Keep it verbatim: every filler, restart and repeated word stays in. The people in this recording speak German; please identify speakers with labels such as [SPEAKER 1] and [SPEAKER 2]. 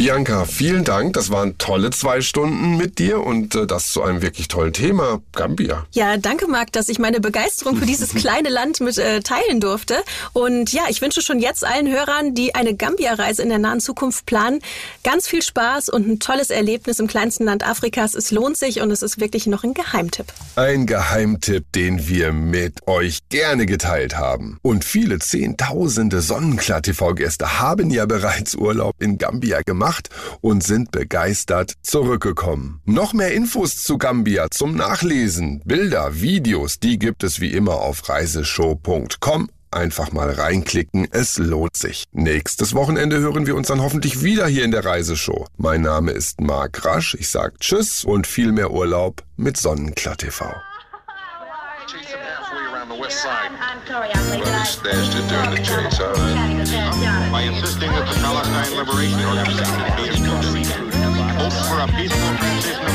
[SPEAKER 1] Bianca, vielen Dank. Das waren tolle zwei Stunden mit dir und äh, das zu einem wirklich tollen Thema, Gambia.
[SPEAKER 2] Ja, danke Marc, dass ich meine Begeisterung für dieses kleine Land mit äh, teilen durfte. Und ja, ich wünsche schon jetzt allen Hörern, die eine Gambia-Reise in der nahen Zukunft planen, ganz viel Spaß und ein tolles Erlebnis im kleinsten Land Afrikas. Es lohnt sich und es ist wirklich noch ein Geheimtipp.
[SPEAKER 1] Ein Geheimtipp, den wir mit euch gerne geteilt haben. Und viele Zehntausende Sonnenklar-T V-Gäste haben ja bereits Urlaub in Gambia gemacht und sind begeistert zurückgekommen. Noch mehr Infos zu Gambia zum Nachlesen, Bilder, Videos, die gibt es wie immer auf reiseshow punkt com. Einfach mal reinklicken, es lohnt sich. Nächstes Wochenende hören wir uns dann hoffentlich wieder hier in der Reiseshow. Mein Name ist Marc Rasch, ich sag Tschüss und viel mehr Urlaub mit Sonnenklar-T V.
[SPEAKER 3] West side. Well, stashed it during the chase. Uh, by insisting that the Palestine Liberation Organization be excluded. Hope for a peaceful transition